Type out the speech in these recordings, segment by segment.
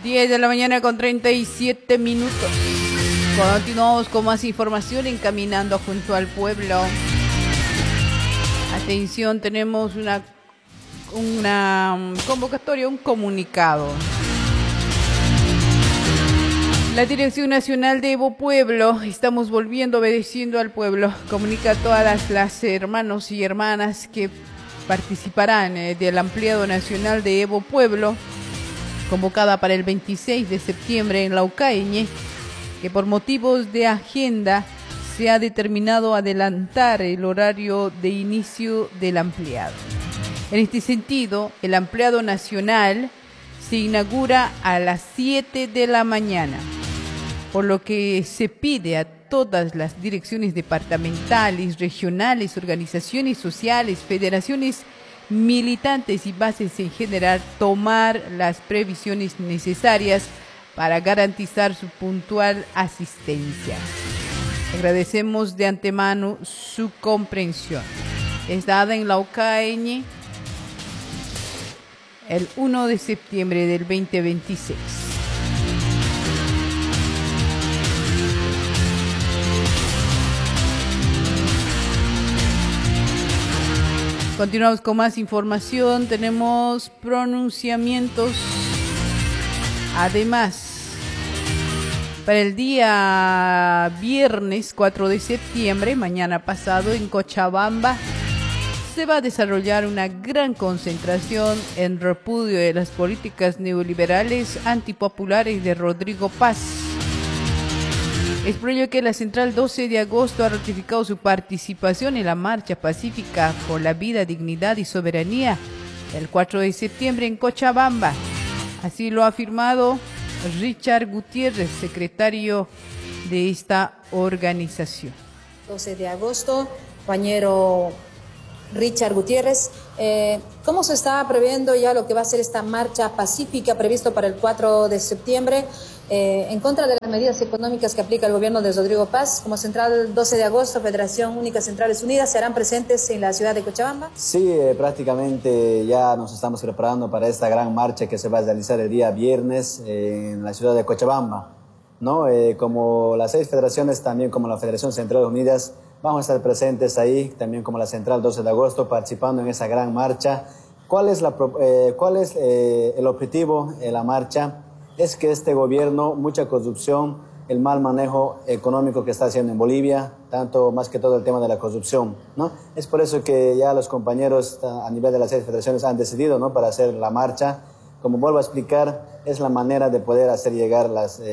10 de la mañana con 37 minutos. Continuamos con más información en Caminando junto al Pueblo. Atención, tenemos una convocatoria, un comunicado. La Dirección Nacional de Evo Pueblo, estamos volviendo obedeciendo al pueblo, comunica a todas las hermanos y hermanas que participarán del ampliado nacional de Evo Pueblo, convocada para el 26 de septiembre en Laucaeñe, que por motivos de agenda se ha determinado adelantar el horario de inicio del ampliado. En este sentido, el ampliado nacional se inaugura a las 7 de la mañana, por lo que se pide a todas las direcciones departamentales, regionales, organizaciones sociales, federaciones militantes y bases en general tomar las previsiones necesarias para garantizar su puntual asistencia. Agradecemos de antemano su comprensión. Es dada en Laucaeñe el 1 de septiembre del 2026. Continuamos con más información. Tenemos pronunciamientos. Además, para el día viernes 4 de septiembre, mañana pasado, en Cochabamba, se va a desarrollar una gran concentración en repudio de las políticas neoliberales antipopulares de Rodrigo Paz. Es por ello que la Central 12 de agosto ha ratificado su participación en la marcha pacífica por la vida, dignidad y soberanía el 4 de septiembre en Cochabamba. Así lo ha afirmado Richard Gutiérrez, secretario de esta organización. 12 de agosto, compañero Richard Gutiérrez, ¿cómo se está previendo ya lo que va a ser esta marcha pacífica previsto para el 4 de septiembre en contra de las medidas económicas que aplica el gobierno de Rodrigo Paz? Como Central 12 de agosto, Federación Única Centrales Unidas, ¿serán presentes en la ciudad de Cochabamba? Sí, prácticamente ya nos estamos preparando para esta gran marcha que se va a realizar el día viernes en la ciudad de Cochabamba, ¿no? Como las 6 federaciones, también como la Federación Centrales Unidas, vamos a estar presentes ahí, también como la Central 12 de agosto, participando en esa gran marcha. ¿Cuál es el objetivo de la marcha? Es que este gobierno, mucha corrupción, el mal manejo económico que está haciendo en Bolivia, tanto más que todo el tema de la corrupción, ¿no? Es por eso que ya los compañeros a nivel de las 6 federaciones han decidido, ¿no?, para hacer la marcha. Como vuelvo a explicar, es la manera de poder hacer llegar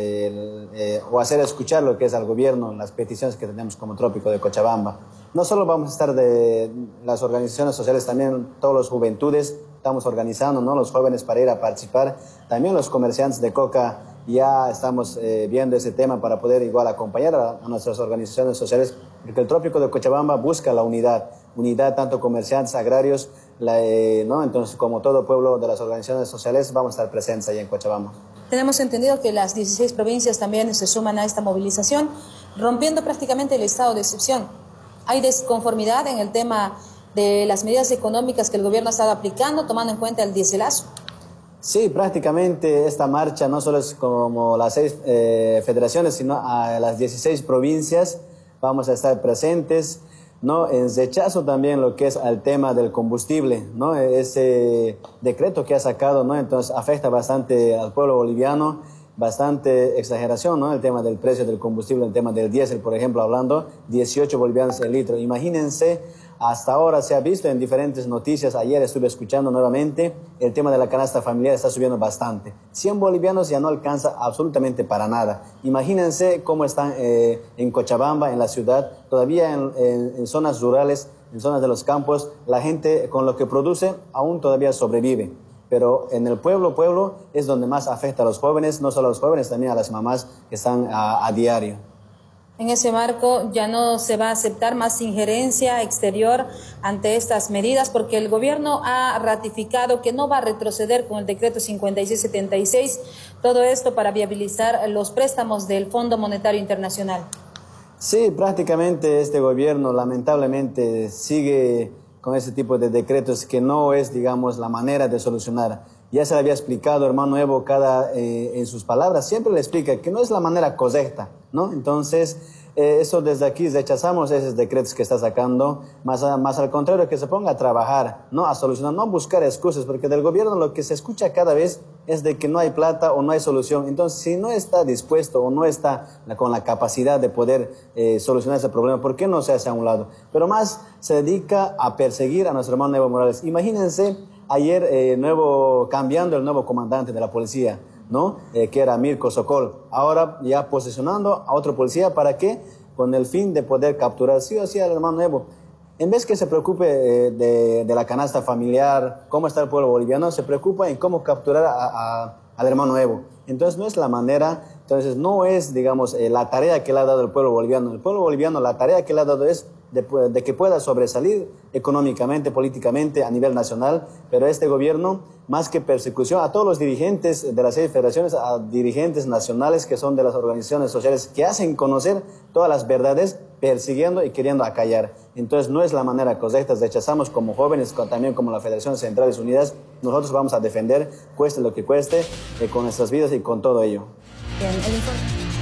o hacer escuchar lo que es al gobierno, las peticiones que tenemos como Trópico de Cochabamba. No solo vamos a estar de las organizaciones sociales, también todas las juventudes estamos organizando, ¿no?, los jóvenes para ir a participar. También los comerciantes de coca ya estamos viendo ese tema para poder igual acompañar a nuestras organizaciones sociales, porque el Trópico de Cochabamba busca la unidad tanto comerciantes, agrarios, ¿no? Entonces, como todo pueblo de las organizaciones sociales, vamos a estar presentes ahí en Cochabamba. Tenemos entendido que las 16 provincias también se suman a esta movilización, rompiendo prácticamente el estado de excepción. ¿Hay desconformidad en el tema de las medidas económicas que el gobierno ha estado aplicando, tomando en cuenta el dieselazo? Sí, prácticamente esta marcha no solo es como las 6 federaciones, sino a las 16 provincias vamos a estar presentes, ¿no?, en rechazo también lo que es al tema del combustible, ¿no? Ese decreto que ha sacado, ¿no?, entonces afecta bastante al pueblo boliviano, bastante exageración, ¿no?, el tema del precio del combustible, el tema del diésel, por ejemplo, hablando 18 bolivianos el litro. Imagínense, hasta ahora se ha visto en diferentes noticias, ayer estuve escuchando nuevamente, el tema de la canasta familiar está subiendo bastante. 100 bolivianos ya no alcanza absolutamente para nada. Imagínense cómo están en Cochabamba, en la ciudad, todavía en zonas rurales, en zonas de los campos, la gente con lo que produce aún todavía sobrevive. Pero en el pueblo es donde más afecta a los jóvenes, no solo a los jóvenes, también a las mamás que están a diario. En ese marco ya no se va a aceptar más injerencia exterior ante estas medidas, porque el gobierno ha ratificado que no va a retroceder con el decreto 5676, todo esto para viabilizar los préstamos del Fondo Monetario Internacional. Sí, prácticamente este gobierno lamentablemente sigue con ese tipo de decretos que no es, digamos, la manera de solucionar. Ya se le había explicado, hermano Evo, en sus palabras, siempre le explica que no es la manera correcta, ¿no? Entonces, eso desde aquí rechazamos esos decretos que está sacando, más al contrario, que se ponga a trabajar, ¿no? A solucionar, no a buscar excusas, porque del gobierno lo que se escucha cada vez es de que no hay plata o no hay solución. Entonces, si no está dispuesto o no está con la capacidad de poder solucionar ese problema, ¿por qué no se hace a un lado? Pero más se dedica a perseguir a nuestro hermano Evo Morales. Imagínense, ayer cambiando el nuevo comandante de la policía, ¿no? Que era Mirko Sokol. Ahora ya posicionando a otro policía, ¿para qué? Con el fin de poder capturar sí o sí al hermano Evo. En vez que se preocupe de la canasta familiar, cómo está el pueblo boliviano, se preocupa en cómo capturar al hermano Evo. Entonces no es la manera, entonces no es, digamos, la tarea que le ha dado el pueblo boliviano. El pueblo boliviano, la tarea que le ha dado es de que pueda sobresalir económicamente, políticamente a nivel nacional, pero este gobierno, más que persecución a todos los dirigentes de las 6 federaciones, a dirigentes nacionales que son de las organizaciones sociales que hacen conocer todas las verdades, persiguiendo y queriendo acallar. Entonces no es la manera correcta, rechazamos como jóvenes, también como la Federación Centrales Unidas, nosotros vamos a defender, cueste lo que cueste, con nuestras vidas y con todo ello. Bien, el informe.